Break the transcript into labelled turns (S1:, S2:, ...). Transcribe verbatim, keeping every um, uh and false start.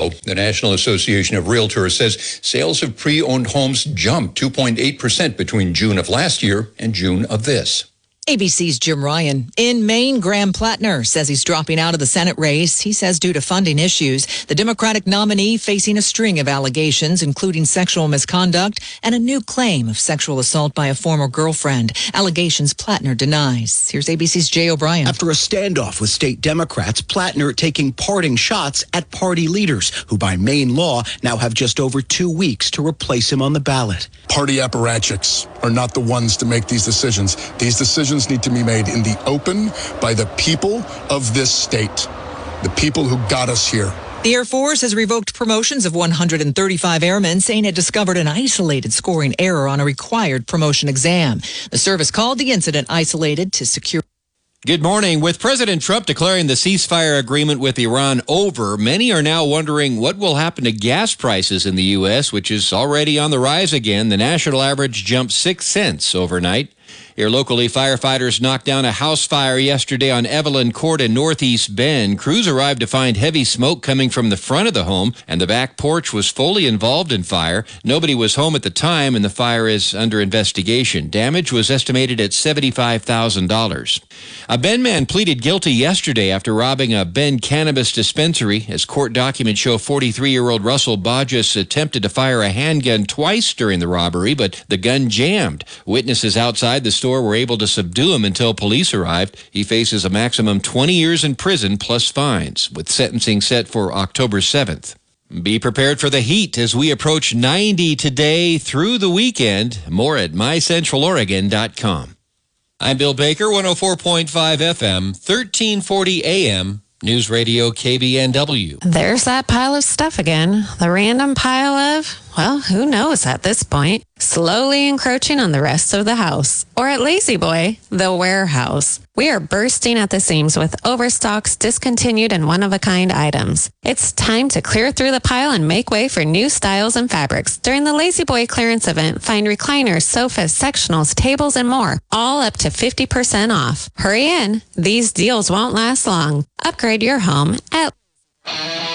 S1: though. The National Association of Realtors says sales of pre-owned homes jumped two point eight percent between June of last year and June of this.
S2: A B C's Jim Ryan. In Maine, Graham Plattner says he's dropping out of the Senate race. He says due to funding issues, the Democratic nominee facing a string of allegations, including sexual misconduct and a new claim of sexual assault by a former girlfriend. Allegations Plattner denies. Here's A B C's Jay O'Brien.
S3: After a standoff with state Democrats, Plattner taking parting shots at party leaders, who by Maine law now have just over two weeks to replace him on the ballot.
S4: Party apparatchiks are not the ones to make these decisions. These decisions need to be made in the open by the people of this state, the people who got us here.
S2: The Air Force has revoked promotions of one hundred thirty-five airmen, saying it discovered an isolated scoring error on a required promotion exam. The service called the incident isolated to secure.
S5: Good morning. With President Trump declaring the ceasefire agreement with Iran over, many are now wondering what will happen to gas prices in the U S, which is already on the rise again. The national average jumped six cents overnight. Here locally, firefighters knocked down a house fire yesterday on Evelyn Court in Northeast Bend. Crews arrived to find heavy smoke coming from the front of the home, and the back porch was fully involved in fire. Nobody was home at the time, and the fire is under investigation. Damage was estimated at seventy-five thousand dollars. A Bend man pleaded guilty yesterday after robbing a Bend cannabis dispensary. As court documents show, forty-three-year-old Russell Bodges attempted to fire a handgun twice during the robbery, but the gun jammed. Witnesses outside the store were able to subdue him until police arrived. He faces a maximum twenty years in prison plus fines, with sentencing set for October seventh. Be prepared for the heat as we approach ninety today through the weekend. More at my central oregon dot com. I'm Bill Baker, one oh four point five F M, thirteen forty A M, News Radio K B N W.
S6: There's that pile of stuff again. The random pile of, well, who knows at this point, slowly encroaching on the rest of the house. Or at Lazy Boy, the warehouse. We are bursting at the seams with overstocks, discontinued, and one-of-a-kind items. It's time to clear through the pile and make way for new styles and fabrics. During the Lazy Boy clearance event, find recliners, sofas, sectionals, tables, and more, all up to fifty percent off. Hurry in. These deals won't last long. Upgrade your home at